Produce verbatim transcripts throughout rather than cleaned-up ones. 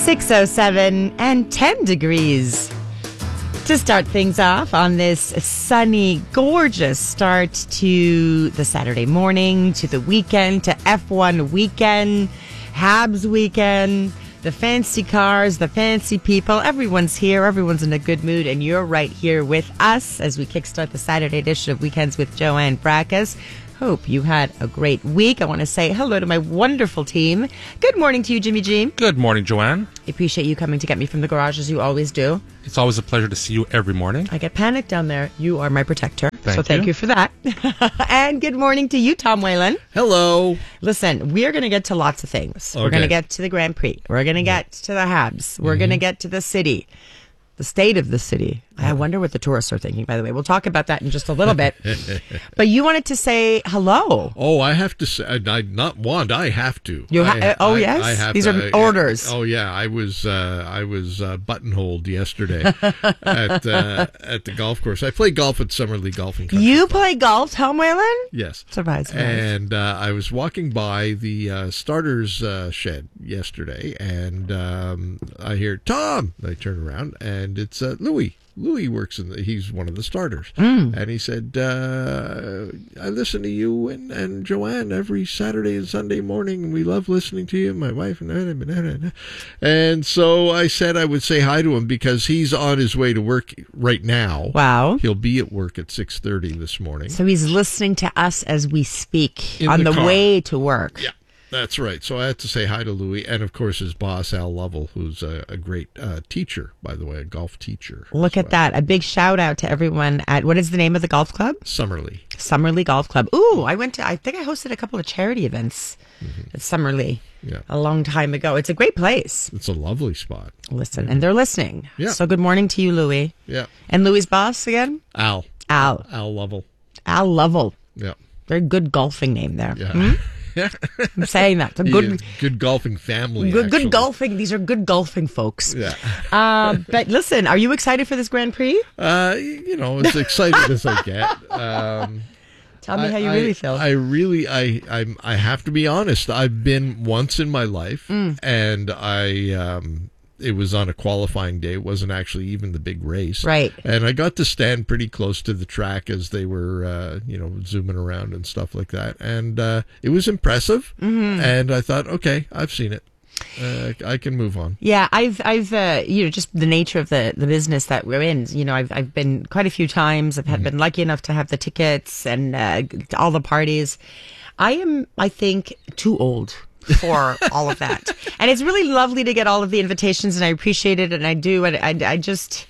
six oh seven and ten degrees. To start things off on this sunny, gorgeous start to the Saturday morning, to the weekend, to F one weekend, Habs weekend, the fancy cars, the fancy people. Everyone's here. Everyone's in a good mood. And you're right here with us as we kickstart the Saturday edition of Weekends with Joanne Fracas. Hope you had a great week. I want to say hello to my wonderful team. Good morning to you, Jimmy G. Good morning, Joanne. I appreciate you coming to get me from the garage as you always do. It's always a pleasure to see you every morning. I get panicked down there. You are my protector. Thank so thank you. you for that. And good morning to you, Tom Whalen. Hello. Listen, we are going to get to lots of things. We're Okay. going to get to the Grand Prix. We're going to get to the Habs. We're mm-hmm. going to get to the city. The state of the city. I wonder what the tourists are thinking, by the way. We'll talk about that in just a little bit. But you wanted to say hello. Oh, I have to say, I, I not want, I have to. You ha- I, oh, I, yes? I have These to, are I- orders. Oh, yeah. I was uh, I was uh, buttonholed yesterday at uh, at the golf course. I play golf at Summerlee Golfing Country You Club. play golf, Tom Whalen? Yes. Surprise, surprise. And uh, I was walking by the uh, starters uh, shed yesterday, and um, I hear, Tom! I turn around, and it's uh, Louis. Louis works in the, he's one of the starters. Mm. And he said, uh, I listen to you and, and Joanne every Saturday and Sunday morning, and we love listening to you, my wife. And, and so I said I would say hi to him because he's on his way to work right now. Wow. He'll be at work at six thirty this morning. So he's listening to us as we speak In on the the, car. way to work. Yeah. That's right. So I had to say hi to Louis, and of course his boss, Al Lovell, who's a, a great uh, teacher, by the way, a golf teacher. Look at that. A big shout out to everyone at, what is the name of the golf club? Summerlee. Summerlee Golf Club. Ooh, I went to, I think I hosted a couple of charity events Mm-hmm. at Summerlee Yeah. a long time ago. It's a great place. It's a lovely spot. Listen, and they're listening. Yeah. So good morning to you, Louis. Yeah. And Louis' boss again? Al. Al. Al Lovell. Al Lovell. Yeah. Very good golfing name there. Yeah. Hmm? I'm saying that. It's a He good, is good golfing family. good, actually. good golfing. These are good golfing folks. Yeah. Uh, but listen, are you excited for this Grand Prix? Uh, you know, as excited as I get. Um, Tell me I, how you I- really feel. I really, I, I'm, I have to be honest. I've been once in my life, Mm. and I, um, it was on a qualifying day. It wasn't actually even the big race, Right. And I got to stand pretty close to the track as they were, uh, you know, zooming around and stuff like that, and uh, it was impressive. Mm-hmm. And I thought, okay, I've seen it. Uh, I can move on. Yeah, I've, I've, uh, you know, just the nature of the, the business that we're in. You know, I've, I've been quite a few times. I've had, been lucky enough to have the tickets and uh, all the parties. I am, I think, too old for all of that, and it's really lovely to get all of the invitations, and I appreciate it, and I do, and I, I just.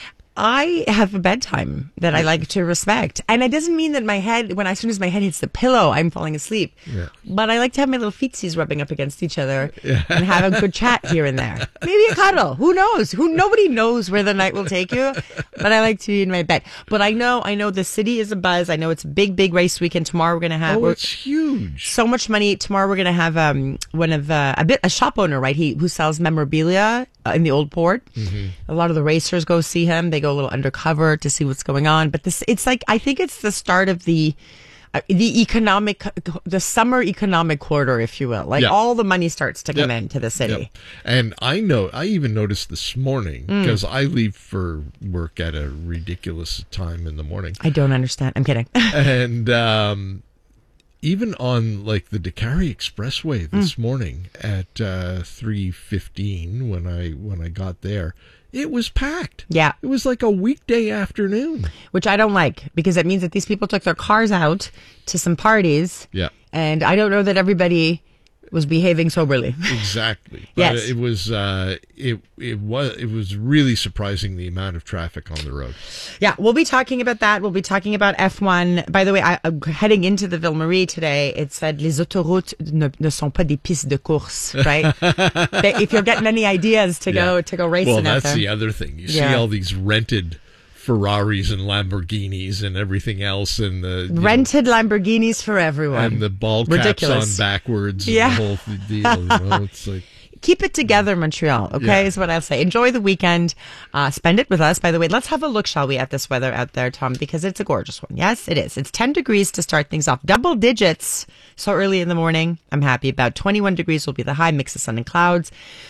I have a bedtime that I like to respect. And it doesn't mean that my head, when as soon as my head hits the pillow, I'm falling asleep. Yeah. But I like to have my little feetsies rubbing up against each other and have a good chat here and there. Maybe a cuddle. Who knows? Who nobody knows where the night will take you. But I like to be in my bed. But I know, I know the city is a buzz. I know it's a big, big race weekend. Tomorrow we're going to have Oh, we're- it's huge. so much money. Tomorrow we're going to have um, one of uh, a bit a shop owner, right? He who sells memorabilia uh, in the Old Port. Mm-hmm. A lot of the racers go see him. They go a little undercover to see what's going on. But this, it's like I think it's the start of the uh, the economic, the summer economic quarter, if you will. Like Yeah. all the money starts to come Yep. into the city. Yep. And I know, I even noticed this morning, Mm. because I leave for work at a ridiculous time in the morning. I don't understand. I'm kidding. And um, even on like the Dakari Expressway this morning at uh, three fifteen when I when I got there, it was packed. Yeah. It was like a weekday afternoon. Which I don't like because it means that these people took their cars out to some parties. Yeah. And I don't know that everybody was behaving soberly. Exactly. But Yes. it was uh, it it was it was really surprising the amount of traffic on the road. Yeah, we'll be talking about that. We'll be talking about F one. By the way, I, I'm heading into the Ville Marie today. It said les autoroutes ne, ne sont pas des pistes de course, right? They- if you're getting any ideas to go Yeah. to go racing Well, out that's there. the other thing. You see Yeah. all these rented Ferraris and Lamborghinis and everything else, and the you know, Rented Lamborghinis for everyone. and the ball caps Ridiculous. on backwards. And Yeah. the whole th- deal. You know? It's like Keep it together, Montreal, okay, Yeah. is what I'll say. Enjoy the weekend. Uh, spend it with us. By the way, let's have a look, shall we, at this weather out there, Tom, because it's a gorgeous one. Yes, it is. It's ten degrees to start things off. Double digits so early in the morning. I'm happy. About twenty-one degrees will be the high, mix of sun and clouds.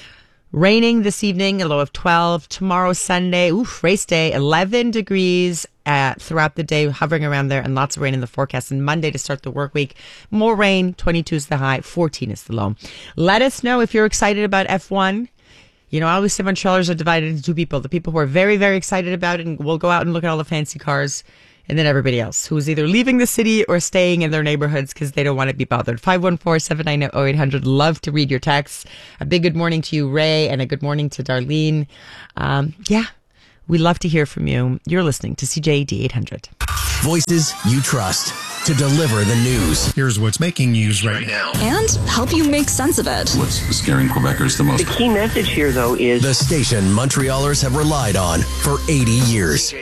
Raining this evening, a low of twelve. Tomorrow, Sunday, oof, race day, eleven degrees uh, throughout the day, hovering around there, and lots of rain in the forecast. And Monday to start the work week, more rain, twenty-two is the high, fourteen is the low. Let us know if you're excited about F one. You know, I always say Montrealers are divided into two people. The people who are very, very excited about it and will go out and look at all the fancy cars, and then everybody else who is either leaving the city or staying in their neighborhoods because they don't want to be bothered. five one four, seven nine zero, oh eight hundred. Love to read your texts. A big good morning to you, Ray, and a good morning to Darlene. Um, yeah, we love to hear from you. You're listening to C J A D eight hundred. Voices you trust to deliver the news. Here's what's making news right now. And help you make sense of it. What's scaring Quebecers the most? The key message here, though, is the station Montrealers have relied on for eighty years.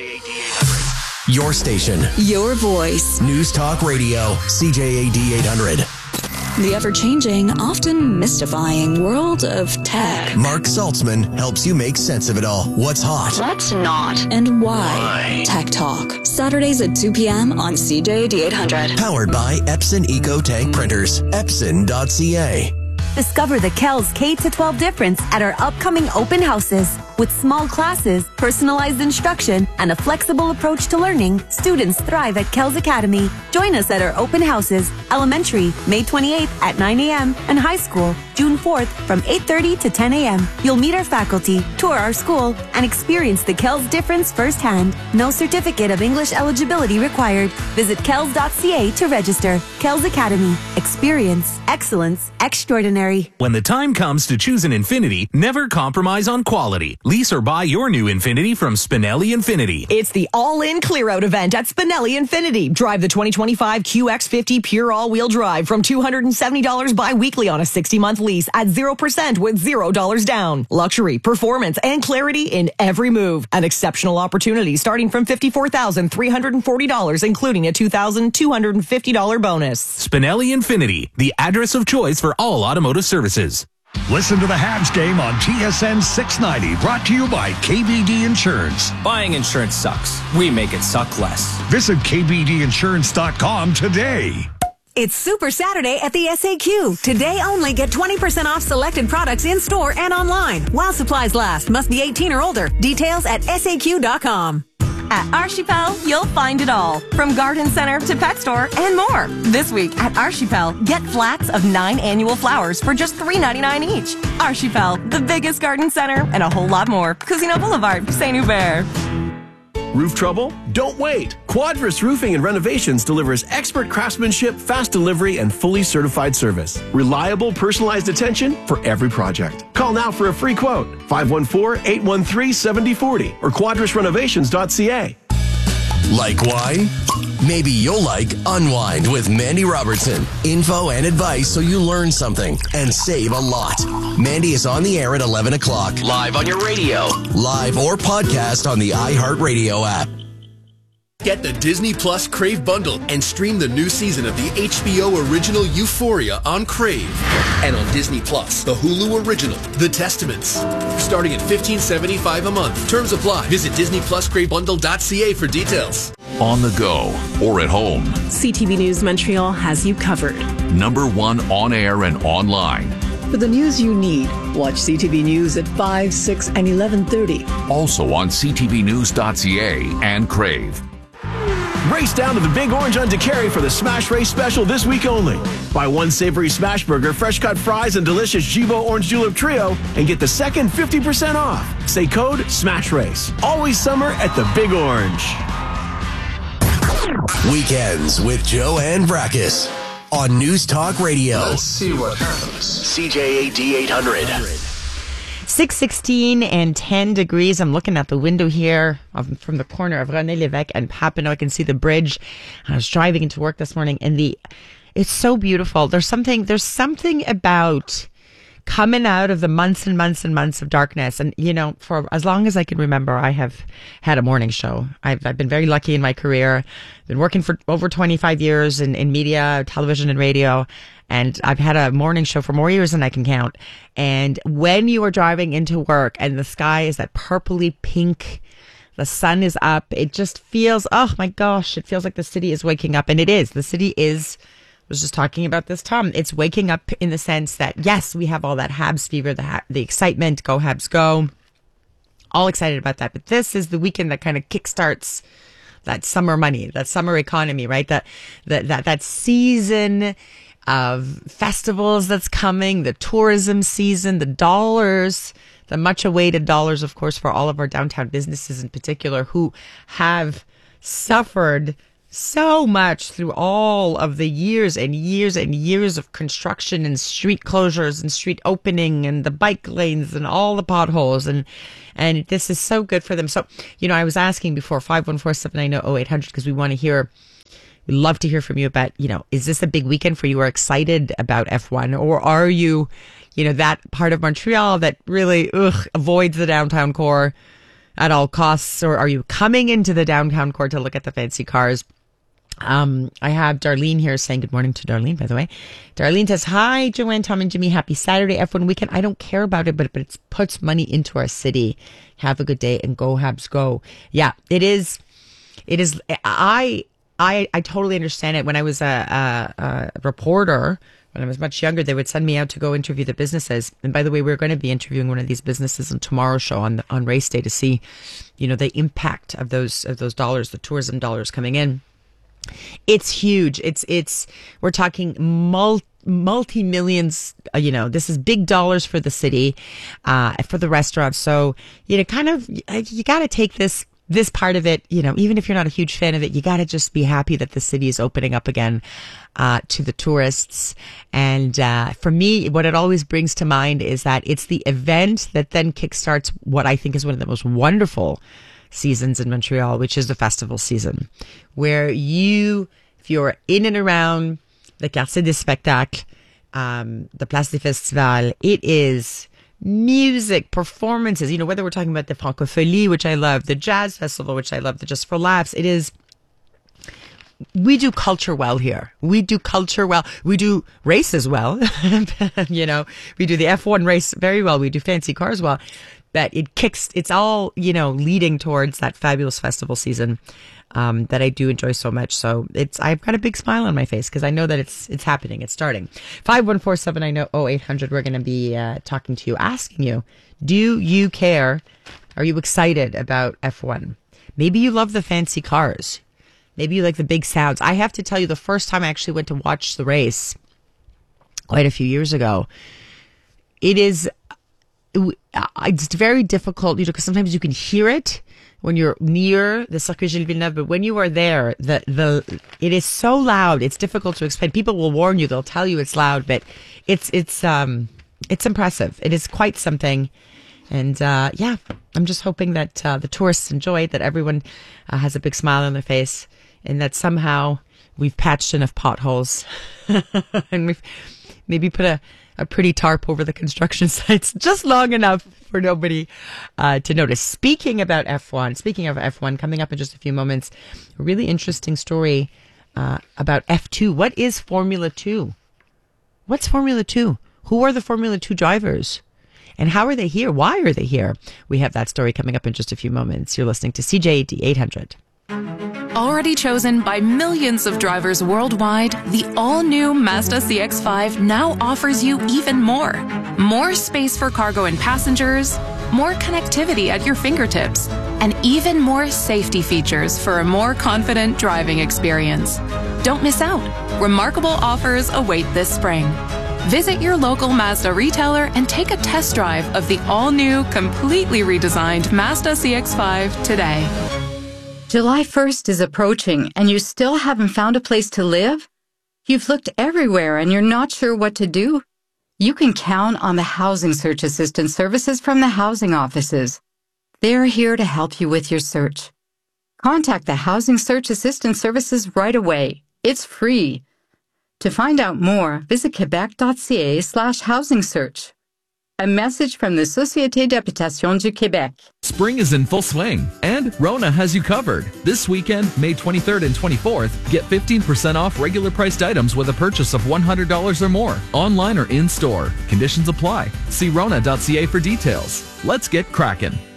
Your station. Your voice. News Talk Radio, C J A D eight hundred. The ever-changing, often mystifying world of tech. Mark Saltzman helps you make sense of it all. What's hot? What's not? And why? why? Tech Talk. Saturdays at two p.m. on C J A D eight hundred. Powered by Epson Eco Tank Printers. Epson dot c a. Discover the Kells K to twelve difference at our upcoming open houses. With small classes, personalized instruction, and a flexible approach to learning, students thrive at Kells Academy. Join us at our open houses, elementary, May twenty-eighth at nine a.m. and high school, June fourth from eight thirty to ten a.m. You'll meet our faculty, tour our school, and experience the Kells difference firsthand. No certificate of English eligibility required. Visit kells dot c a to register. Kells Academy. Experience. Excellence. Extraordinary. When the time comes to choose an Infiniti, never compromise on quality. Lease or buy your new Infiniti from Spinelli Infiniti. It's the all-in clear-out event at Spinelli Infiniti. Drive the twenty twenty-five Q X fifty Pure All-Wheel Drive from two hundred seventy dollars bi-weekly on a sixty-month lease at zero percent with zero dollars down. Luxury, performance, and clarity in every move. An exceptional opportunity starting from fifty-four thousand three hundred forty dollars, including a two thousand two hundred fifty dollars bonus. Spinelli Infiniti, the address of choice for all automotive services. Listen to the Habs game on T S N six ninety, brought to you by K B D Insurance. Buying insurance sucks. We make it suck less. Visit k b d insurance dot com today. It's Super Saturday at the S A Q. Today only, get twenty percent off selected products in-store and online. While supplies last. Must be eighteen or older. Details at s a q dot com. At Archipel, you'll find it all. From garden center to pet store and more. This week at Archipel, get flats of nine annual flowers for just three ninety-nine each. Archipel, the biggest garden center and a whole lot more. Cousineau Boulevard, Saint-Hubert. Roof trouble? Don't wait. Quadris Roofing and Renovations delivers expert craftsmanship, fast delivery, and fully certified service. Reliable, personalized attention for every project. Call now for a free quote. five one four, eight one three, seven zero four zero or quadris renovations dot c a. Like wine? Maybe you'll like Unwind with Mandy Robertson. Info and advice so you learn something and save a lot. Mandy is on the air at eleven o'clock. Live on your radio. Live or podcast on the iHeartRadio app. Get the Disney Plus Crave bundle and stream the new season of the H B O original Euphoria on Crave. And on Disney Plus, the Hulu original, The Testaments. Starting at fifteen seventy-five a month. Terms apply. Visit disney plus crave bundle dot c a for details. On the go or at home, C T V News Montreal has you covered. Number one on air and online. For the news you need, watch C T V News at five, six, and eleven thirty. Also on c t v news dot c a and Crave. Race down to the Big Orange on DeCarry for the Smash Race special this week only. Buy one savory smash burger, fresh cut fries, and delicious Jibo Orange Julep Trio, and get the second fifty percent off. Say code SMASH RACE. Always summer at the Big Orange. Weekends with Joanne Brakis on News Talk Radio. Let's see what happens. C J A D eight hundred. six sixteen and ten degrees. I'm looking out the window here from the corner of René Lévesque and Papineau. I can see the bridge. I was driving into work this morning, and the it's so beautiful. There's something there's something about coming out of the months and months and months of darkness. And, you know, for as long as I can remember, I have had a morning show. I've, I've been very lucky in my career. Been working for over twenty-five years in, in media, television, and radio. And I've had a morning show for more years than I can count. And when you are driving into work and the sky is that purpley pink, the sun is up, it just feels, oh my gosh, it feels like the city is waking up. And it is. The city is was just talking about this, Tom. It's waking up in the sense that, yes, we have all that Habs fever, the ha- the excitement, go Habs go. All excited about that. But this is the weekend that kind of kickstarts that summer money, that summer economy, right? That that that, that season of festivals that's coming, the tourism season, the dollars, the much awaited dollars, of course, for all of our downtown businesses in particular, who have suffered so much through all of the years and years and years of construction and street closures and street opening and the bike lanes and all the potholes. And, and this is so good for them. So, you know, I was asking before five one four, seven nine zero, zero eight hundred because we want to hear, we'd love to hear from you about, you know, is this a big weekend for you? Are excited about F one, or are you, you know, that part of Montreal that really ugh, avoids the downtown core at all costs? Or are you coming into the downtown core to look at the fancy cars? Um, I have Darlene here saying good morning to Darlene, by the way. Darlene says, hi, Joanne, Tom, and Jimmy. Happy Saturday, F one weekend. I don't care about it, but, but it puts money into our city. Have a good day and go Habs go. Yeah, it is. It is. I, I, I totally understand it. When I was a, a, a reporter, when I was much younger, they would send me out to go interview the businesses. And by the way, we're going to be interviewing one of these businesses on tomorrow's show on the, on race day to see, you know, the impact of those, of those dollars, the tourism dollars coming in. It's huge. It's, it's, we're talking multi, multi millions, uh, you know, this is big dollars for the city, uh, for the restaurants. So, you know, kind of, you got to take this, this part of it, you know, even if you're not a huge fan of it, you got to just be happy that the city is opening up again, uh, to the tourists. And, uh, for me, what it always brings to mind is that it's the event that then kickstarts what I think is one of the most wonderful seasons in Montreal, which is the festival season, where you, if you're in and around the Quartier des Spectacles, um, the Place des Festivals, it is music, performances, you know, whether we're talking about the Francophonie, which I love, the Jazz Festival, which I love, the Just for Laughs, it is, we do culture well here. We do culture well. We do races well. You know, we do the F one race very well. We do fancy cars well. That it kicks, it's all, you know, leading towards that fabulous festival season um, that I do enjoy so much. So it's, I've got a big smile on my face because I know that it's it's happening. It's starting. five one four, seven nine zero, zero eight hundred. We're going to be uh, talking to you, asking you, do you care? Are you excited about F one? Maybe you love the fancy cars. Maybe you like the big sounds. I have to tell you, the first time I actually went to watch the race quite a few years ago, it is... it's very difficult, you know, because sometimes you can hear it when you're near the Circuit Gilles Villeneuve, but when you are there, the the it is so loud. It's difficult to explain. People will warn you; they'll tell you it's loud, but it's it's um it's impressive. It is quite something, and uh, yeah, I'm just hoping that uh, the tourists enjoy it, that everyone uh, has a big smile on their face, and that somehow we've patched enough potholes, and we've maybe put a. a pretty tarp over the construction sites just long enough for nobody uh, to notice. Speaking about F one, speaking of F one, coming up in just a few moments, a really interesting story uh, about F two. What is Formula two? What's Formula two? Who are the Formula two drivers? And how are they here? Why are they here? We have that story coming up in just a few moments. You're listening to C J A D eight hundred. Already chosen by millions of drivers worldwide, the all-new Mazda C X five now offers you even more. More space for cargo and passengers, more connectivity at your fingertips, and even more safety features for a more confident driving experience. Don't miss out. Remarkable offers await this spring. Visit your local Mazda retailer and take a test drive of the all-new, completely redesigned Mazda C X five today. July first is approaching and you still haven't found a place to live? You've looked everywhere and you're not sure what to do? You can count on the Housing Search Assistance services from the housing offices. They're here to help you with your search. Contact the Housing Search Assistance services right away. It's free. To find out more, visit quebec.ca slash housing search. A message from the Société d'Habitation du Québec. Spring is in full swing, and Rona has you covered. This weekend, May twenty-third and twenty-fourth, get fifteen percent off regular priced items with a purchase of one hundred dollars or more, online or in-store. Conditions apply. See rona dot c a for details. Let's get cracking.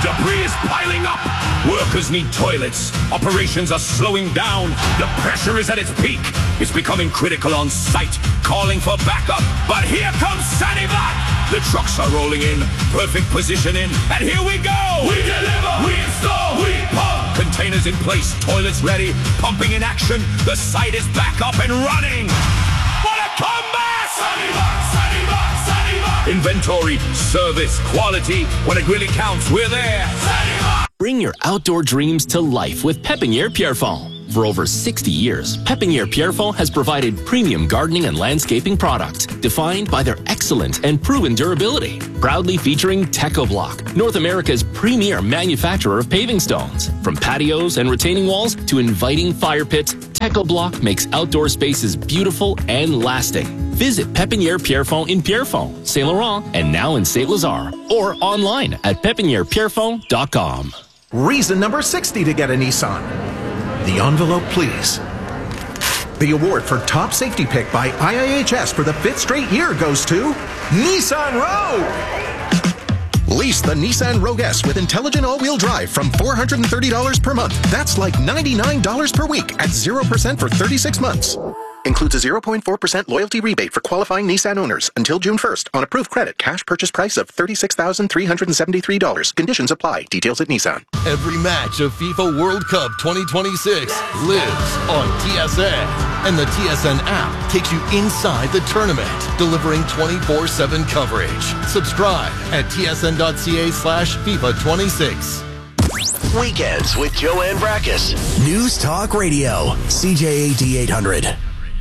Debris is piling up. Workers need toilets. Operations are slowing down. The pressure is at its peak. It's becoming critical on site, calling for backup. But here comes Sanivac. The trucks are rolling in, perfect positioning, and here we go. We deliver, we install, we pump. Containers in place, toilets ready, pumping in action. The site is back up and running. What a comeback! Sanivac, Sanivac, Sanivac. Inventory, service, quality. When it really counts, we're there. Sanivac. Bring your outdoor dreams to life with Pépinière Pierrefonds. For over sixty years, Pépinière Pierrefonds has provided premium gardening and landscaping products defined by their excellent and proven durability. Proudly featuring TechoBlock, North America's premier manufacturer of paving stones. From patios and retaining walls to inviting fire pits, TechoBlock makes outdoor spaces beautiful and lasting. Visit Pépinière Pierrefonds in Pierrefonds, Saint Laurent, and now in Saint Lazare, or online at pepiniere pierrefonds dot com. Reason number sixty to get a Nissan. The envelope, please. The award for top safety pick by I I H S for the fifth straight year goes to Nissan Rogue. Lease the Nissan Rogue S with intelligent all-wheel drive from four hundred thirty dollars per month. That's like ninety-nine dollars per week at zero percent for thirty-six months. Includes a zero point four percent loyalty rebate for qualifying Nissan owners until June first on approved credit. Cash purchase price of thirty-six thousand three hundred seventy-three dollars. Conditions apply. Details at Nissan. Every match of FIFA World Cup twenty twenty-six lives on T S N. And the T S N app takes you inside the tournament, delivering twenty-four seven coverage. Subscribe at tsn.ca slash FIFA 26. Weekends with Joanne Brackus. News Talk Radio. C J A D eight hundred.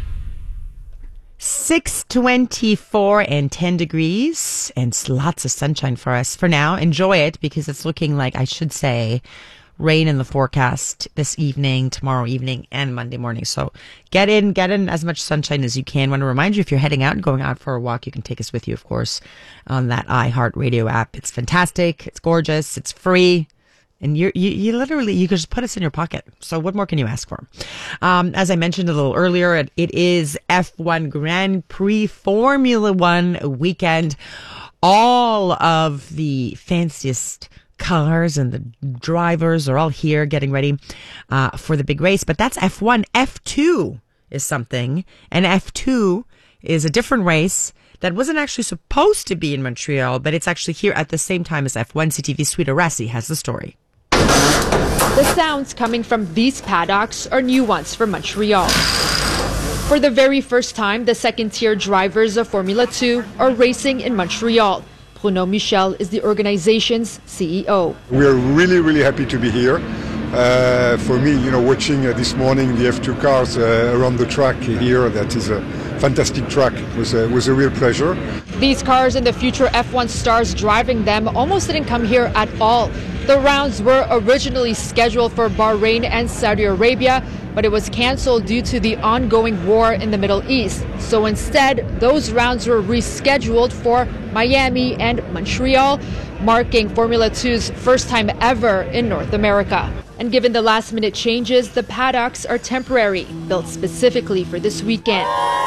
six twenty-four and ten degrees and lots of sunshine for us for now. Enjoy it because it's looking like, I should say, rain in the forecast this evening, tomorrow evening, and Monday morning. So get in, get in as much sunshine as you can. I want to remind you, if you're heading out and going out for a walk, you can take us with you, of course, on that iHeartRadio app. It's fantastic. It's gorgeous. It's free. And you you you literally, you could just put us in your pocket. So what more can you ask for? Um, as I mentioned a little earlier, it, it is F one Grand Prix Formula One weekend. All of the fanciest cars and the drivers are all here getting ready uh, for the big race. But that's F one. F two is something. And F two is a different race that wasn't actually supposed to be in Montreal, but it's actually here at the same time as F one. C T V's Sweeta Rassi has the story. The sounds coming from these paddocks are new ones for Montreal. For the very first time, the second-tier drivers of Formula two are racing in Montreal. Bruno Michel is the organization's C E O. We are really, really happy to be here. Uh, for me, you know, watching uh, this morning the F two cars uh, around the track here, that is a fantastic track, was a, was a real pleasure. These cars and the future F one stars driving them almost didn't come here at all. The rounds were originally scheduled for Bahrain and Saudi Arabia, but it was canceled due to the ongoing war in the Middle East. So instead, those rounds were rescheduled for Miami and Montreal, marking Formula two's first time ever in North America. And given the last-minute changes, the paddocks are temporary, built specifically for this weekend.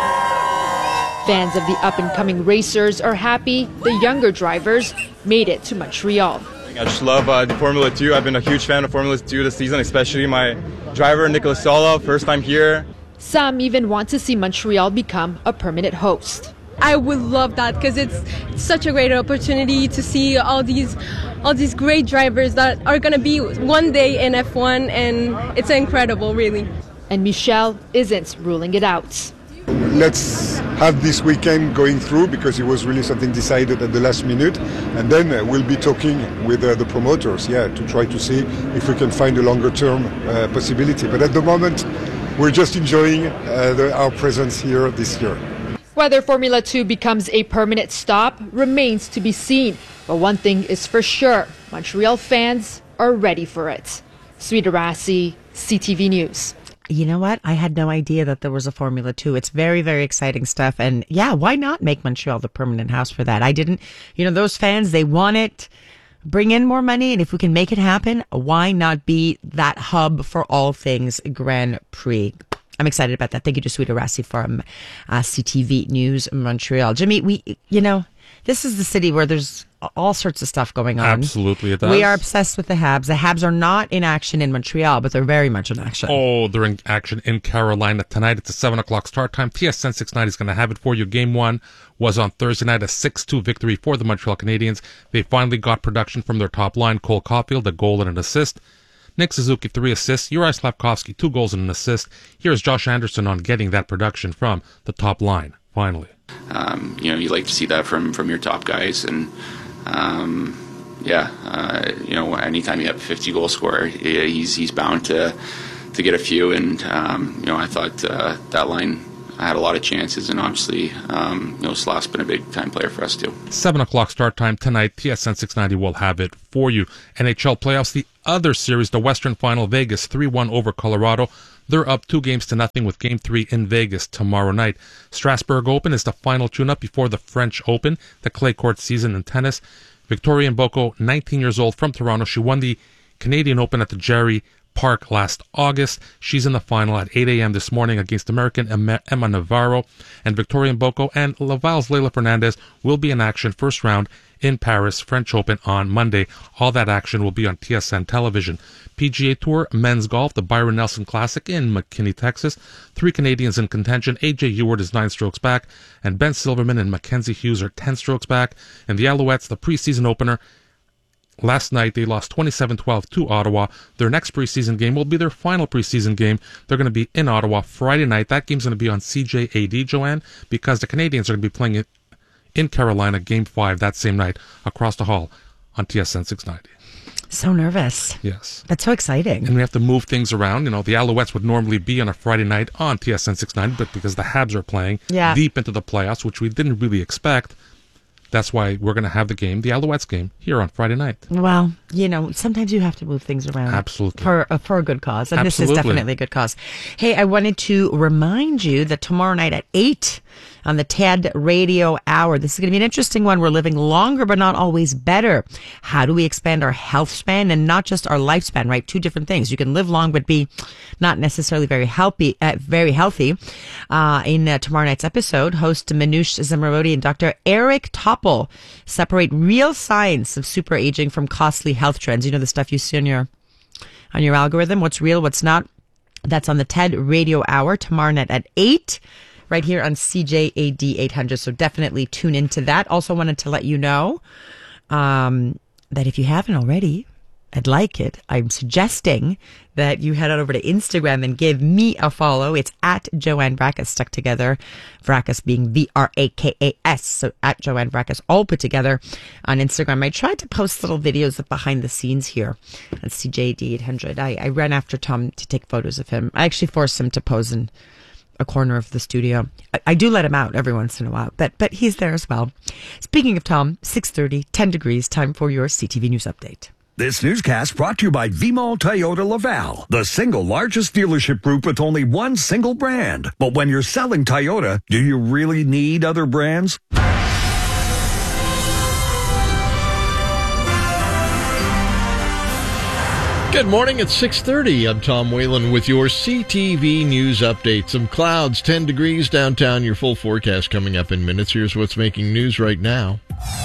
Fans of the up-and-coming racers are happy the younger drivers made it to Montreal. I just love uh, the Formula two. I've been a huge fan of Formula two this season, especially my driver, Nicolas Sola, first time here. Some even want to see Montreal become a permanent host. I would love that because it's such a great opportunity to see all these all these great drivers that are going to be one day in F one, and it's incredible, really. And Michel isn't ruling it out. Let's have this weekend going through because it was really something decided at the last minute, and then uh, we'll be talking with uh, the promoters, yeah, to try to see if we can find a longer term uh, possibility. But at the moment, we're just enjoying uh, the, our presence here this year. Whether Formula two becomes a permanent stop remains to be seen. But one thing is for sure, Montreal fans are ready for it. Sweeta Rassi, C T V News. You know what? I had no idea that there was a Formula two. It's very, very exciting stuff. And yeah, why not make Montreal the permanent house for that? I didn't, you know, those fans, they want it. Bring in more money. And if we can make it happen, why not be that hub for all things Grand Prix? I'm excited about that. Thank you to Sweeta Rassi from uh, C T V News Montreal. Jimmy, we, you know, this is the city where there's all sorts of stuff going on. Absolutely, it does. We are obsessed with the Habs. The Habs are not in action in Montreal, but they're very much in action. Oh, they're in action in Carolina tonight. It's a seven o'clock start time. T S N six ninety is going to have it for you. Game one was on Thursday night, a six two victory for the Montreal Canadiens. They finally got production from their top line. Cole Caulfield, a goal and an assist. Nick Suzuki, three assists. Uri Slavkovsky, two goals and an assist. Here's Josh Anderson on getting that production from the top line, finally. Um, you know, you like to see that from, from your top guys. And, um, yeah, uh, you know, anytime you have a fifty-goal scorer, he's he's bound to to get a few. And, um, you know, I thought uh, that line had a lot of chances. And obviously, um, you know, Slav's been a big-time player for us, too. seven o'clock start time tonight. T S N six ninety will have it for you. N H L playoffs, the other series, the Western Final, Vegas three one over Colorado. They're up two games to nothing with Game three in Vegas tomorrow night. Strasbourg Open is the final tune-up before the French Open, the clay court season in tennis. Victoria Mboko, nineteen years old, from Toronto. She won the Canadian Open at the Jerry Park last August. She's in the final at eight a.m. this morning against American Emma Navarro. And Victoria Mboko and Laval's Leylah Fernandez will be in action first round in Paris, French Open on Monday. All that action will be on T S N television. P G A Tour, men's golf, the Byron Nelson Classic in McKinney, Texas. Three Canadians in contention. A J Ewart is nine strokes back, and Ben Silverman and Mackenzie Hughes are ten strokes back. And the Alouettes, the preseason opener, last night they lost twenty-seven twelve to Ottawa. Their next preseason game will be their final preseason game. They're going to be in Ottawa Friday night. That game's going to be on C J A D, Joanne, because the Canadians are going to be playing it in Carolina, Game five that same night, across the hall on T S N six ninety. So nervous. Yes. That's so exciting. And we have to move things around. You know, the Alouettes would normally be on a Friday night on T S N six ninety, but because the Habs are playing yeah. deep into the playoffs, which we didn't really expect, that's why we're going to have the game, the Alouettes game, here on Friday night. Well, you know, sometimes you have to move things around. Absolutely. For, uh, for a good cause. And Absolutely. This is definitely a good cause. Hey, I wanted to remind you that tomorrow night at eight on the TED Radio Hour, this is going to be an interesting one. We're living longer, but not always better. How do we expand our health span and not just our lifespan, right? Two different things. You can live long, but be not necessarily very healthy, uh, very healthy. Uh, in uh, tomorrow night's episode, host Manoush Zomorodi and Doctor Eric Topol separate real science of super aging from costly health trends. You know, the stuff you see on your, on your algorithm, what's real, what's not. That's on the TED Radio Hour tomorrow night at eight. Right here on C J A D eight hundred. So definitely tune into that. Also wanted to let you know um, that if you haven't already, I'd like it. I'm suggesting that you head on over to Instagram and give me a follow. It's at Joanne Vracas, stuck together. Vracas being V R A K A S. So at Joanne Vracas, all put together on Instagram. I tried to post little videos of behind the scenes here at C J A D eight hundred. I, I ran after Tom to take photos of him. I actually forced him to pose in a corner of the studio. I, I do let him out every once in a while, but but he's there as well. Speaking of Tom, six thirty, ten degrees, time for your C T V News Update. This newscast brought to you by V-Mall Toyota Laval, the single largest dealership group with only one single brand. But when you're selling Toyota, do you really need other brands? Good morning, it's six thirty. I'm Tom Whalen with your C T V News Update. Some clouds, ten degrees downtown. Your full forecast coming up in minutes. Here's what's making news right now.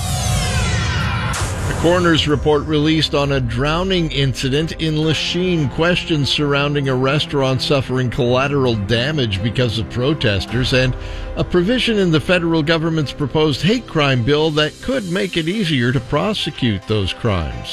A coroner's report released on a drowning incident in Lachine. Questions surrounding a restaurant suffering collateral damage because of protesters, and a provision in the federal government's proposed hate crime bill that could make it easier to prosecute those crimes.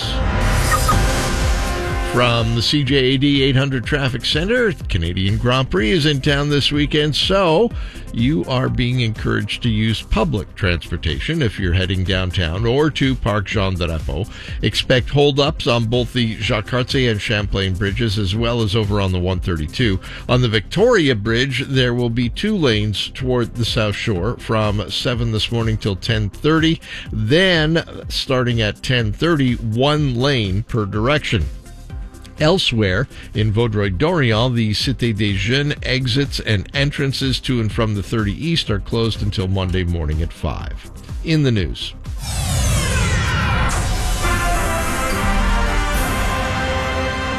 From the C J A D eight hundred Traffic Center, the Canadian Grand Prix is in town this weekend, so you are being encouraged to use public transportation if you're heading downtown or to Parc Jean Drapeau. Expect holdups on both the Jacques Cartier and Champlain bridges, as well as over on the one thirty-two. On the Victoria Bridge, there will be two lanes toward the South Shore from seven this morning till ten thirty. Then, starting at ten thirty, one lane per direction. Elsewhere, in Vaudreuil-Dorion, the Cité des Jeunes exits and entrances to and from the thirty East are closed until Monday morning at five. In the news.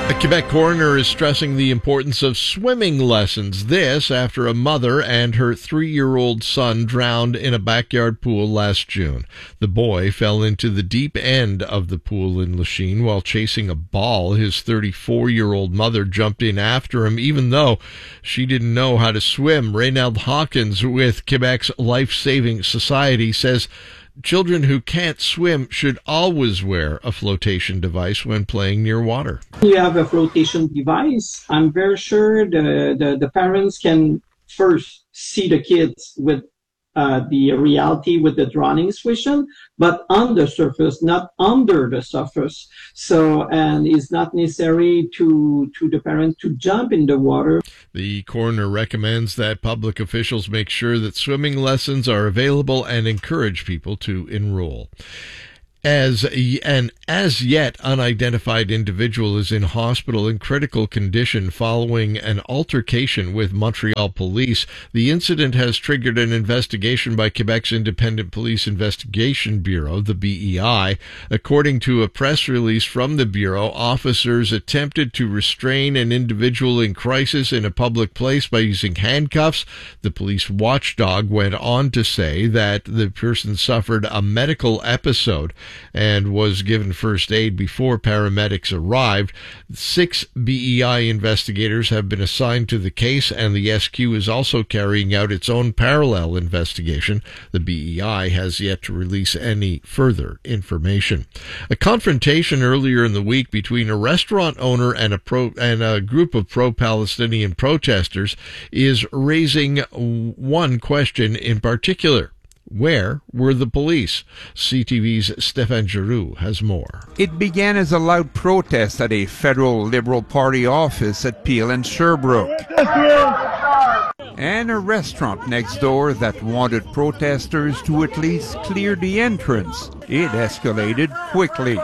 A Quebec coroner is stressing the importance of swimming lessons. This after a mother and her three-year-old son drowned in a backyard pool last June. The boy fell into the deep end of the pool in Lachine while chasing a ball. His thirty-four-year-old mother jumped in after him, even though she didn't know how to swim. Reynald Hawkins with Quebec's Life Saving Society says children who can't swim should always wear a flotation device when playing near water. You have a flotation device. I'm very sure the, the, the parents can first see the kids with uh, the reality with the drowning situation, but on the surface, not under the surface. So, and it's not necessary to, to the parent to jump in the water. The coroner recommends that public officials make sure that swimming lessons are available and encourage people to enroll. As an as yet unidentified individual is in hospital in critical condition following an altercation with Montreal police. The incident has triggered an investigation by Quebec's Independent Police Investigation Bureau, the B E I. According to a press release from the Bureau, officers attempted to restrain an individual in crisis in a public place by using handcuffs. The police watchdog went on to say that the person suffered a medical episode and was given first aid before paramedics arrived. Six B E I investigators have been assigned to the case, and the S Q is also carrying out its own parallel investigation. The B E I has yet to release any further information. A confrontation earlier in the week between a restaurant owner and a pro and a group of pro-Palestinian protesters is raising one question in particular. Where were the police? C T V's Stéphane Giroux has more. It began as a loud protest at a federal Liberal Party office at Peel and Sherbrooke, and a restaurant next door that wanted protesters to at least clear the entrance. It escalated quickly.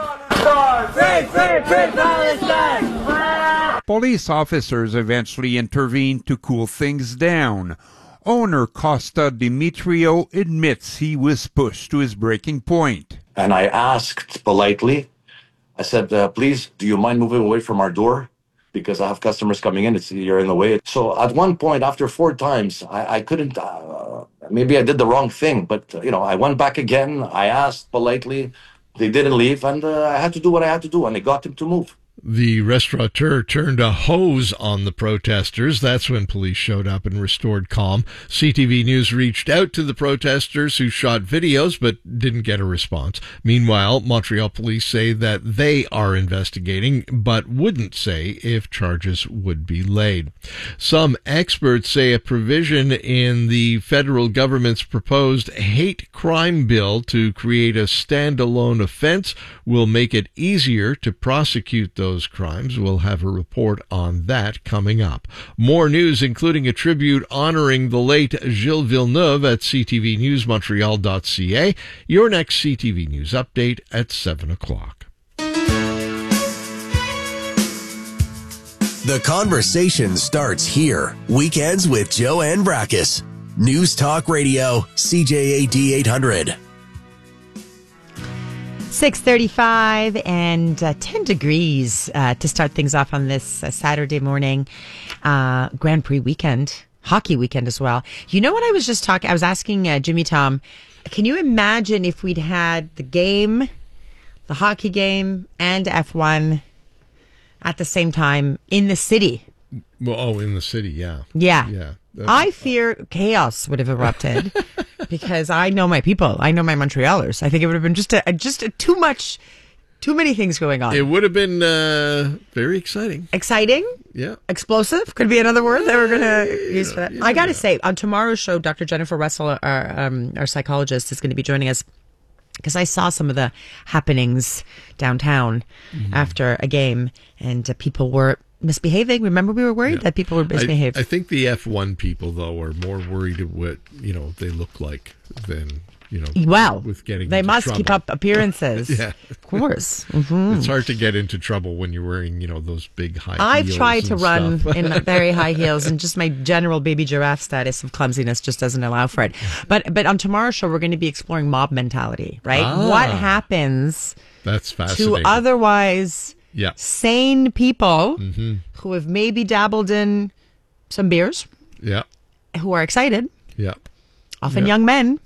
Police officers eventually intervened to cool things down. Owner Costa Dimitrio admits he was pushed to his breaking point. And I asked politely, I said, uh, please, do you mind moving away from our door? Because I have customers coming in, it's, you're in the way. So at one point, after four times, I, I couldn't, uh, maybe I did the wrong thing, but, uh, you know, I went back again, I asked politely, they didn't leave, and uh, I had to do what I had to do, and they got him to move. The restaurateur turned a hose on the protesters. That's when police showed up and restored calm. C T V News reached out to the protesters who shot videos but didn't get a response. Meanwhile, Montreal police say that they are investigating but wouldn't say if charges would be laid. Some experts say a provision in the federal government's proposed hate crime bill to create a standalone offense will make it easier to prosecute those Those crimes. We'll have a report on that coming up. More news, including a tribute honoring the late Gilles Villeneuve at c t v news montreal dot c a. Your next C T V News update at seven o'clock. The conversation starts here. Weekends with Joanne Brackus. News Talk Radio, C J A D eight hundred. six thirty-five and uh, ten degrees uh, to start things off on this uh, Saturday morning. Uh, Grand Prix weekend, hockey weekend as well. You know what I was just talking, I was asking uh, Jimmy Tom, can you imagine if we'd had the game, the hockey game, and F one at the same time in the city? Well, oh, in the city, yeah. Yeah. Yeah. I fear chaos would have erupted because I know my people. I know my Montrealers. I think it would have been just a, just a too much, too many things going on. It would have been uh, very exciting. Exciting? Yeah. Explosive? Could be another word that we're going to use for that. Yeah, I got to yeah. say, on tomorrow's show, Doctor Jennifer Russell, our, um, our psychologist, is going to be joining us because I saw some of the happenings downtown mm-hmm. after a game, and uh, people were misbehaving. Remember, we were worried yeah. that people were misbehaving. I, I think the F one people, though, are more worried of what, you know, they look like than, you know, well, with getting they into must trouble. keep up appearances. Yeah. Of course. Mm-hmm. It's hard to get into trouble when you're wearing, you know, those big high I've heels. I've tried to run stuff. in very high heels, and just my general baby giraffe status of clumsiness just doesn't allow for it. But but on tomorrow's show, we're going to be exploring mob mentality, right? Ah, what happens that's fascinating. to otherwise Yeah. Sane people Mhm. who have maybe dabbled in some beers, Yeah. who are excited. Yeah. Often Yeah. young men.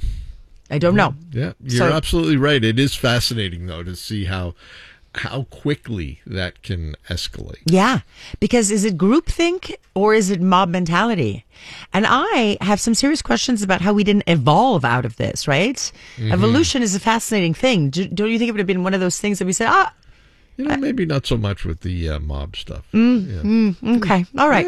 I don't know. Yeah, you're So- absolutely right. It is fascinating, though, to see how how quickly that can escalate. Yeah, because is it groupthink or is it mob mentality? And I have some serious questions about how we didn't evolve out of this, right? Mhm. Evolution is a fascinating thing. Do, don't you think it would have been one of those things that we said, ah, You know, maybe not so much with the uh, mob stuff. Mm, Yeah. mm, okay. All right.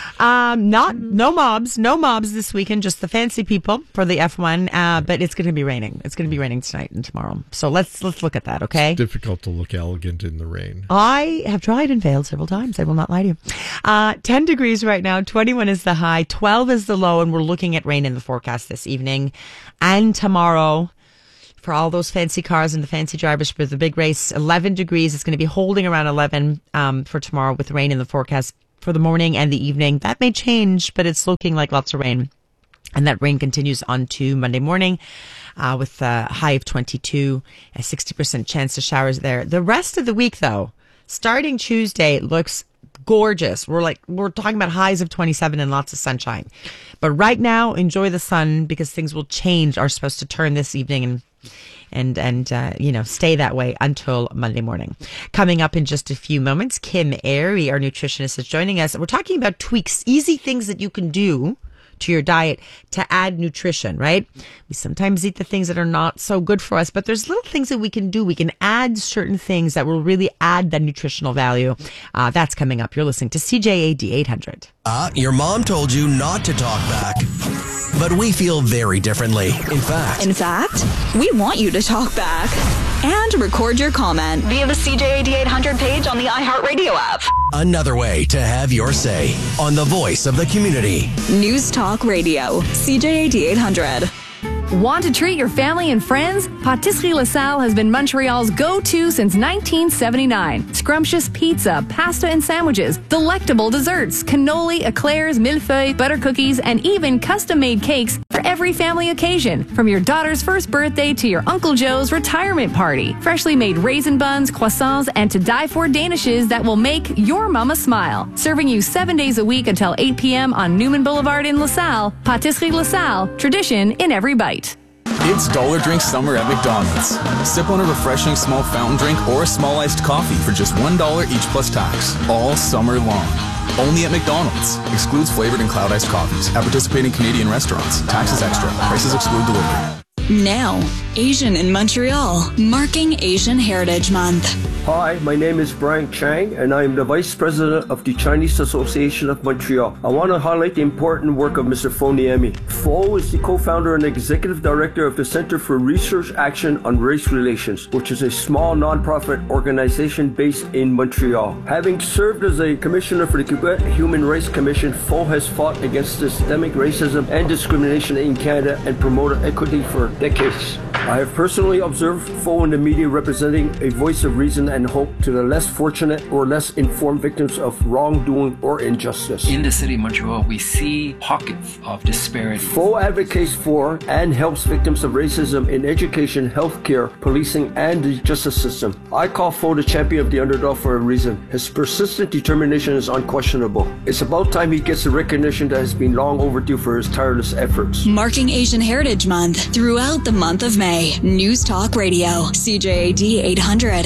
Um, not no mobs, no mobs this weekend. Just the fancy people for the F one. Uh, but it's going to be raining. It's going to be raining tonight and tomorrow. So let's let's look at that. Okay. Difficult to look elegant in the rain. I have tried and failed several times. I will not lie to you. Uh, ten degrees right now. twenty-one is the high. twelve is the low. And we're looking at rain in the forecast this evening and tomorrow. For all those fancy cars and the fancy drivers for the big race, eleven degrees. It's going to be holding around eleven um, for tomorrow with rain in the forecast for the morning and the evening. That may change, but it's looking like lots of rain. And that rain continues on to Monday morning uh, with a high of twenty-two, a sixty percent chance of showers there. The rest of the week, though, starting Tuesday, looks gorgeous. We're like, we're talking about highs of twenty-seven and lots of sunshine. But right now, enjoy the sun because things will change, are supposed to turn this evening and and and uh, you know, stay that way until Monday morning. Coming up in just a few moments, Kim Airy, our nutritionist, is joining us. We're talking about tweaks, easy things that you can do to your diet to add nutrition, right? We sometimes eat the things that are not so good for us, but there's little things that we can do. We can add certain things that will really add that nutritional value. Uh, that's coming up. You're listening to C J A D eight hundred. Uh, your mom told you not to talk back. But we feel very differently. In fact, In fact, we want you to talk back and record your comment via the C J A D eight hundred page on the iHeartRadio app. another way to have your say on the voice of the community. News Talk Radio, C J A D eight hundred. Want to treat your family and friends? Patisserie LaSalle has been Montreal's go-to since nineteen seventy-nine. Scrumptious pizza, pasta and sandwiches, delectable desserts, cannoli, eclairs, millefeuilles, butter cookies, and even custom-made cakes for every family occasion. From your daughter's first birthday to your Uncle Joe's retirement party. Freshly made raisin buns, croissants, and to-die-for danishes that will make your mama smile. Serving you seven days a week until eight p.m. on Newman Boulevard in LaSalle. Patisserie LaSalle, tradition in every bite. It's Dollar Drink Summer at McDonald's. Sip on a refreshing small fountain drink or a small iced coffee for just one dollar each plus tax. All summer long. Only at McDonald's. Excludes flavored and cloud iced coffees. At participating Canadian restaurants. Taxes extra. Prices exclude delivery. Now, Asian in Montreal, marking Asian Heritage Month. Hi, my name is Brian Chang, and I am the Vice President of the Chinese Association of Montreal. I want to highlight the important work of Mister Pho Niemi. Pho is the co-founder and executive director of the Center for Research Action on Race Relations, which is a small nonprofit organization based in Montreal. Having served as a commissioner for the Quebec Human Rights Commission, Pho has fought against systemic racism and discrimination in Canada and promoted equity for decades. I have personally observed Pho in the media representing a voice of reason and hope to the less fortunate or less informed victims of wrongdoing or injustice. In the city of Montreal, we see pockets of disparity. Pho advocates for and helps victims of racism in education, healthcare, policing, and the justice system. I call Pho the champion of the underdog for a reason. His persistent determination is unquestionable. It's about time he gets the recognition that has been long overdue for his tireless efforts. Marking Asian Heritage Month throughout the month of May. News Talk Radio, C J A D eight hundred.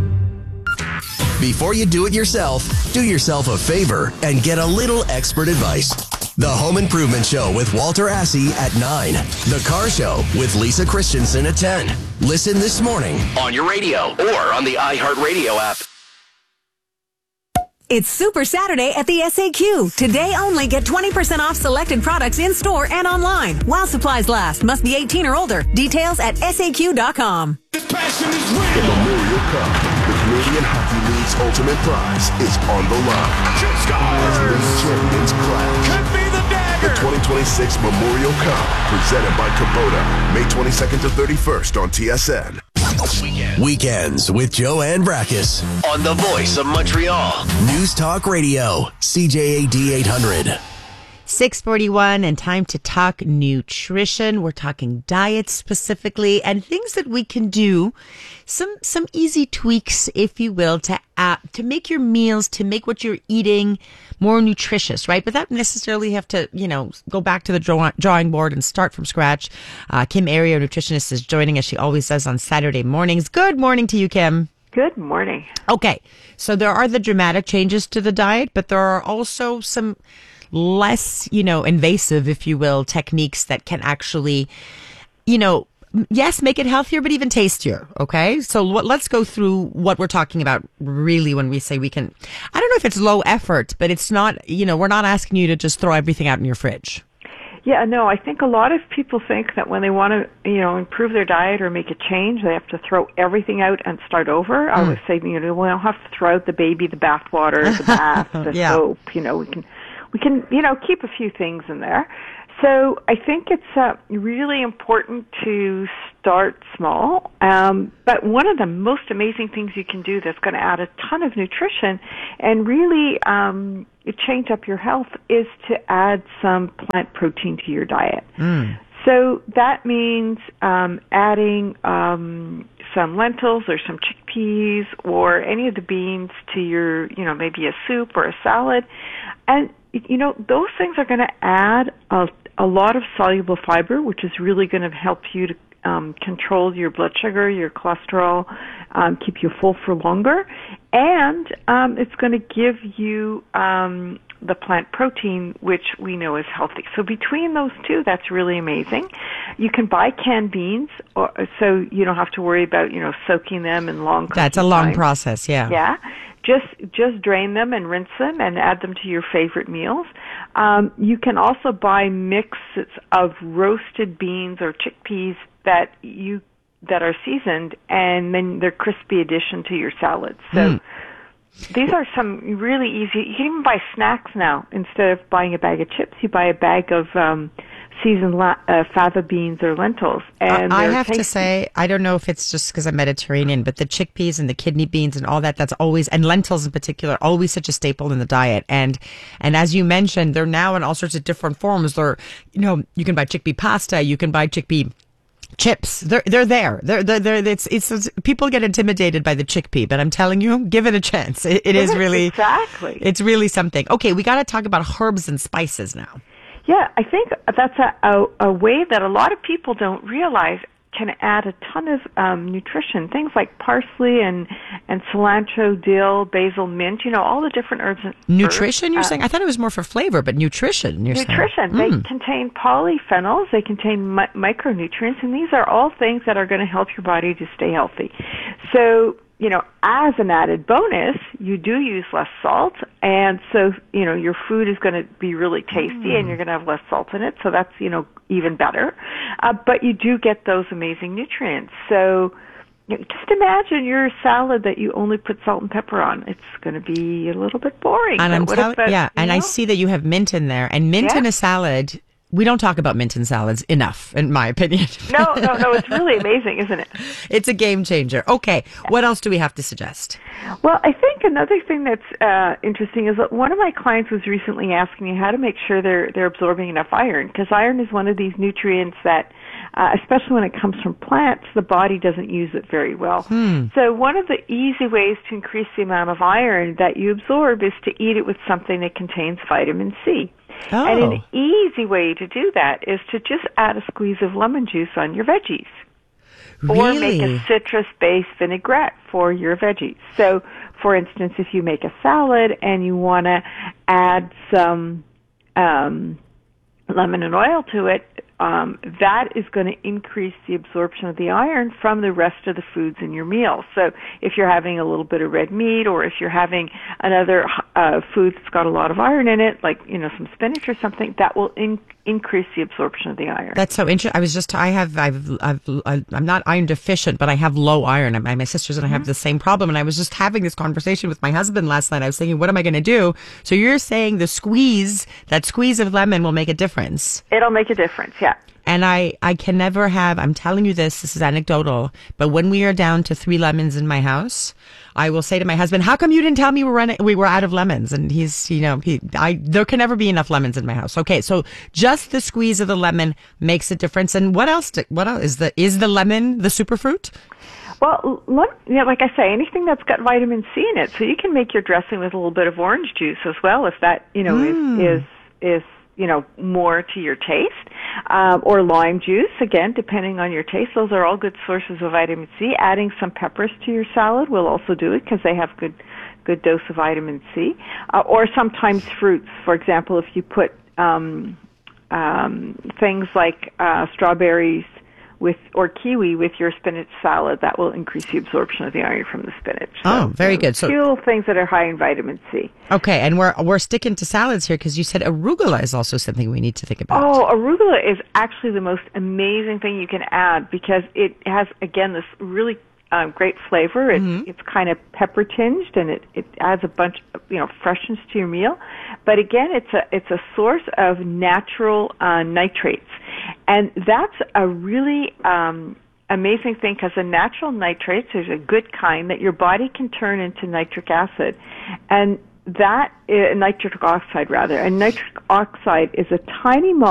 Before you do it yourself, do yourself a favor and get a little expert advice. The Home Improvement Show with Walter Assey at nine. The Car Show with Lisa Christensen at ten. Listen this morning on your radio or on the iHeartRadio app. It's Super Saturday at the S A Q. Today only, get twenty percent off selected products in store and online. While supplies last. Must be eighteen or older. Details at S A Q dot com. The Memorial Cup, the Canadian Hockey League's ultimate prize, is on the line. As champions clash. Could be the dagger. The twenty twenty-six Memorial Cup, presented by Kubota, May twenty-second to thirty-first on T S N. Weekend. Weekends with Joanne Brackus on the voice of Montreal. News Talk Radio, C J A D eight hundred. six forty-one, and time to talk nutrition. We're talking diet specifically and things that we can do, some some easy tweaks, if you will, to uh, to make your meals, to make what you're eating more nutritious, right? But that necessarily have to, you know, go back to the draw- drawing board and start from scratch. Uh, Kim Ario, nutritionist, is joining us. She always does on Saturday mornings. Good morning to you, Kim. Good morning. Okay, so there are the dramatic changes to the diet, but there are also some less, you know, invasive, if you will, techniques that can actually, you know, yes, make it healthier, but even tastier. Okay. So what, let's go through what we're talking about really when we say we can, I don't know if it's low effort, but it's not, you know, we're not asking you to just throw everything out in your fridge. Yeah, no, I think a lot of people think that when they want to, you know, improve their diet or make a change, they have to throw everything out and start over. Mm. I always say, you know, we don't have to throw out the baby, the bath water, the bath, the yeah. soap. You know, we can, we can, you know, keep a few things in there. So I think it's uh, really important to start small. Um, but one of the most amazing things you can do that's going to add a ton of nutrition and really um, change up your health is to add some plant protein to your diet. Mm. So that means um, adding um, some lentils or some chickpeas or any of the beans to your, you know, maybe a soup or a salad. And, you know, those things are going to add a a lot of soluble fiber, which is really going to help you to um, control your blood sugar, your cholesterol, um, keep you full for longer, and um, it's going to give you um, the plant protein, which we know is healthy. So between those two, that's really amazing. You can buy canned beans, or, so you don't have to worry about, you know, soaking them in long. That's a long time. process, yeah. Yeah. Just just drain them and rinse them and add them to your favorite meals. Um, you can also buy mixes of roasted beans or chickpeas that you that are seasoned, and then they're crispy addition to your salads. So mm. these are some really easy. You can even buy snacks now. Instead of buying a bag of chips, you buy a bag of um, seasoned la- uh, fava beans or lentils. And I have tasty. to say, I don't know if it's just because I'm Mediterranean, but the chickpeas and the kidney beans and all that, that's always, and lentils in particular, always such a staple in the diet. And, and as you mentioned, they're now in all sorts of different forms. They're, you know, you can buy chickpea pasta, you can buy chickpea chips. They're, they're there. They're, they're, they're, it's, it's, it's, people get intimidated by the chickpea, but I'm telling you, give it a chance. It, it is really, exactly. It's really something. Okay. We got to talk about herbs and spices now. Yeah, I think that's a, a, a way that a lot of people don't realize can add a ton of um, nutrition. Things like parsley and, and cilantro, dill, basil, mint, you know, all the different herbs. And nutrition, herbs. you're uh, saying? I thought it was more for flavor, but nutrition, you're nutrition. saying. They Mm. contain polyphenols, they contain mi- micronutrients, and these are all things that are going to help your body to stay healthy. So, you know, as an added bonus, you do use less salt, and so, you know, your food is going to be really tasty, mm. and you're going to have less salt in it, so that's, you know, even better. Uh, but you do get those amazing nutrients. So, you know, just imagine your salad that you only put salt and pepper on. It's going to be a little bit boring. And I'm telling, about, yeah, and know? I see that you have mint in there, and mint yeah. in a salad. We don't talk about mint in salads enough, in my opinion. No, no, no. It's really amazing, isn't it? It's a game changer. Okay. Yeah. What else do we have to suggest? Well, I think another thing that's uh, interesting is that one of my clients was recently asking me how to make sure they're they're absorbing enough iron, because iron is one of these nutrients that, uh, especially when it comes from plants, the body doesn't use it very well. Hmm. So one of the easy ways to increase the amount of iron that you absorb is to eat it with something that contains vitamin C. Oh. And an easy way to do that is to just add a squeeze of lemon juice on your veggies. Really? Or make a citrus-based vinaigrette for your veggies. So, for instance, if you make a salad and you want to add some um, lemon and oil to it, um, that is going to increase the absorption of the iron from the rest of the foods in your meal. So if you're having a little bit of red meat, or if you're having another uh, food that's got a lot of iron in it, like, you know, some spinach or something, that will in- increase the absorption of the iron. That's so interesting. I was just, I have, I've, I've, I'm not iron deficient, but I have low iron. My, my sisters and I mm-hmm. have the same problem. And I was just having this conversation with my husband last night. I was thinking, what am I going to do? So you're saying the squeeze, that squeeze of lemon will make a difference. It'll make a difference, yeah. And I, I can never have, I'm telling you this, this is anecdotal, but when we are down to three lemons in my house, I will say to my husband, how come you didn't tell me we're running, we were out of lemons? And he's, you know, he, I, there can never be enough lemons in my house. Okay. So just the squeeze of the lemon makes a difference. And what else, do, what else is the, is the lemon the superfruit? Well, yeah, like I say, anything that's got vitamin C in it. So you can make your dressing with a little bit of orange juice as well, if that, you know, mm. is, is, is, you know, more to your taste, um, or lime juice, again, depending on your taste. Those are all good sources of vitamin C. Adding some peppers to your salad will also do it because they have good, good dose of vitamin C. Uh, or sometimes fruits. For example, if you put um, um, things like uh, strawberries with or kiwi with your spinach salad, that will increase the absorption of the iron from the spinach. So, oh, very you know, good. So fuel things that are high in vitamin C. Okay, and we're we're sticking to salads here because you said arugula is also something we need to think about. Oh, arugula is actually the most amazing thing you can add because it has, again, this really um, great flavor. It, mm-hmm. It's kind of pepper tinged, and it, it adds a bunch of, you know, freshness to your meal. But again, it's a it's a source of natural uh, nitrates. And that's a really um, amazing thing because the natural nitrates, there's a good kind that your body can turn into nitric acid. And that, uh, nitric oxide rather, and nitric oxide is a tiny molecule